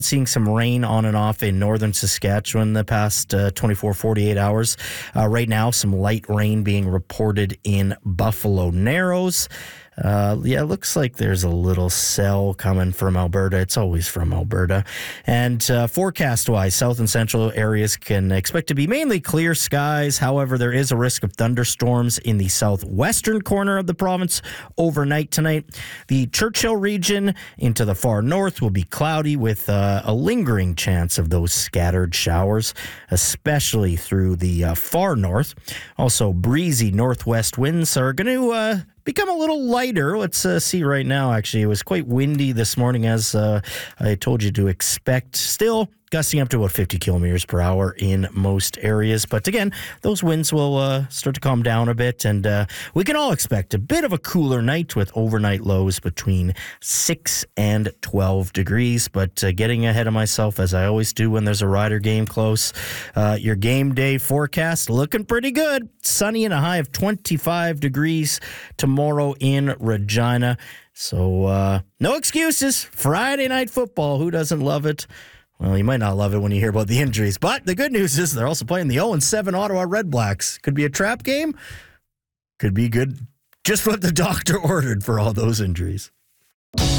seeing some rain on and off in northern Saskatchewan the past 48 hours. Right now, some light rain being reported in Buffalo Narrows. It looks like there's a little cell coming from Alberta. It's always from Alberta. And forecast-wise, south and central areas can expect to be mainly clear skies. However, there is a risk of thunderstorms in the southwestern corner of the province overnight tonight. The Churchill region into the far north will be cloudy with a lingering chance of those scattered showers, especially through the far north. Also, breezy northwest winds are going to become a little lighter. Let's see right now, actually. It was quite windy this morning, as I told you to expect. Still gusting up to about 50 kilometers per hour in most areas. But again, those winds will start to calm down a bit, and we can all expect a bit of a cooler night with overnight lows between 6 and 12 degrees. But getting ahead of myself, as I always do when there's a Rider game close, your game day forecast looking pretty good. Sunny and a high of 25 degrees tomorrow in Regina. So no excuses. Friday night football. Who doesn't love it? Well, you might not love it when you hear about the injuries, but the good news is they're also playing the 0-7 Ottawa Redblacks. Could be a trap game. Could be good. Just what the doctor ordered for all those injuries.